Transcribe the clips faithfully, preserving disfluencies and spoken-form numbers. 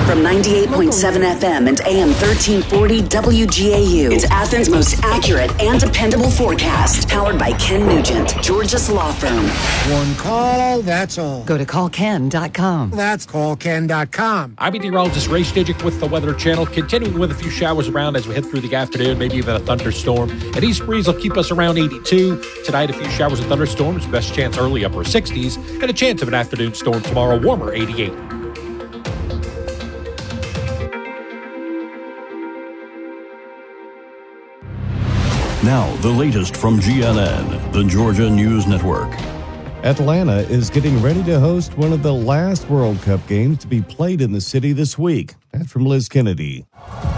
From ninety-eight point seven F M and A M thirteen forty W G A U. It's Athens' most accurate and dependable forecast. Powered by Ken Nugent, George's law firm. One call, that's all. Go to call ken dot com. That's call ken dot com. I'm meteorologist Ray Stigic with the Weather Channel, continuing with a few showers around as we head through the afternoon, maybe even a thunderstorm. An east breeze will keep us around eighty-two. Tonight, a few showers and thunderstorms, best chance early upper sixties, and a chance of an afternoon storm tomorrow, warmer eighty-eight. Now, the latest from G N N, the Georgia News Network. Atlanta is getting ready to host one of the last World Cup games to be played in the city this week. That's from Liz Kennedy.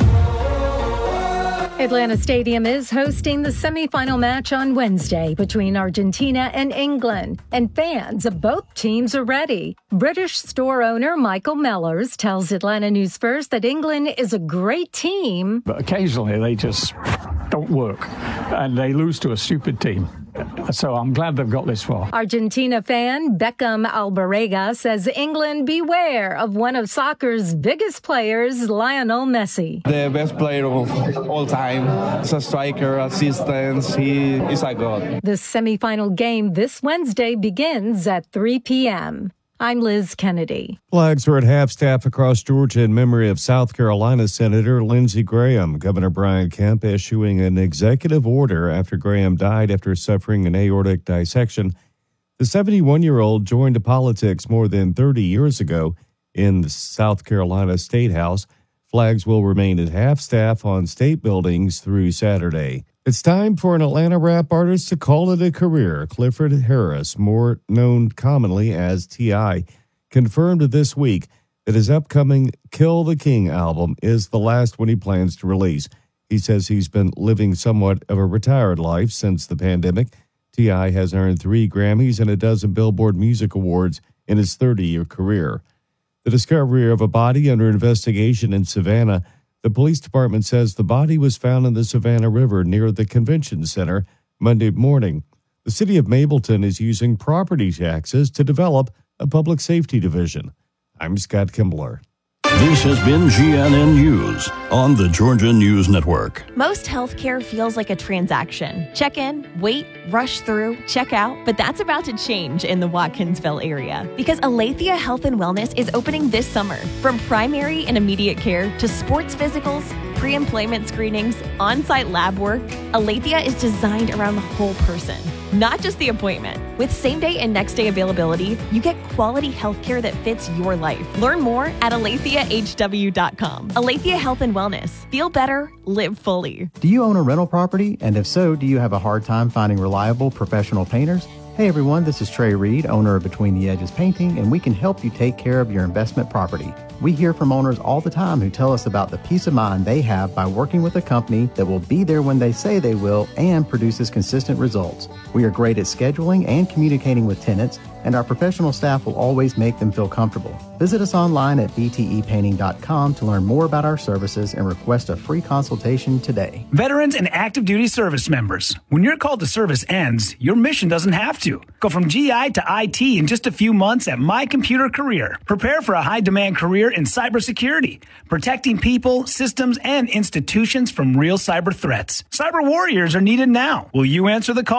Atlanta Stadium is hosting the semifinal match on Wednesday between Argentina and England, and fans of both teams are ready. British store owner Michael Mellors tells Atlanta News First that England is a great team, but occasionally they just don't work, and they lose to a stupid team. So I'm glad they've got this far. Argentina fan Beckham Albarrega says England beware of one of soccer's biggest players, Lionel Messi. The best player of all time. He's a striker, assistance. He is a god. The semifinal game this Wednesday begins at three p.m. I'm Liz Kennedy. Flags are at half-staff across Georgia in memory of South Carolina Senator Lindsey Graham. Governor Brian Kemp issuing an executive order after Graham died after suffering an aortic dissection. The seventy-one-year-old joined politics more than thirty years ago in the South Carolina State House. Flags will remain at half-staff on state buildings through Saturday. It's time for an Atlanta rap artist to call it a career. Clifford Harris, more known commonly as T I, confirmed this week that his upcoming Kill the King album is the last one he plans to release. He says he's been living somewhat of a retired life since the pandemic. T I has earned three Grammys and a dozen Billboard Music Awards in his thirty-year career. The discovery of a body under investigation in Savannah. The police department says the body was found in the Savannah River near the convention center Monday morning. The city of Mableton is using property taxes to develop a public safety division. I'm Scott Kimbler. This has been G N N News on the Georgia News Network. Most healthcare feels like a transaction. Check in, wait, rush through, check out. But that's about to change in the Watkinsville area because Aletheia Health and Wellness is opening this summer. From primary and immediate care to sports physicals, pre-employment screenings, on-site lab work, Aletheia is designed around the whole person, not just the appointment. With same-day and next-day availability, you get quality health care that fits your life. Learn more at aletheia h w dot com. Aletheia Health and Wellness. Feel better, live fully. Do you own a rental property? And if so, do you have a hard time finding reliable professional painters? Hey everyone, this is Trey Reed, owner of Between the Edges Painting, and we can help you take care of your investment property. We hear from owners all the time who tell us about the peace of mind they have by working with a company that will be there when they say they will and produces consistent results. We are great at scheduling and communicating with tenants, and our professional staff will always make them feel comfortable. Visit us online at b t e painting dot com to learn more about our services and request a free consultation today. Veterans and active duty service members, when your call to service ends, your mission doesn't have to. Go from G I to I T in just a few months at My Computer Career. Prepare for a high-demand career in cybersecurity, protecting people, systems, and institutions from real cyber threats. Cyber warriors are needed now. Will you answer the call?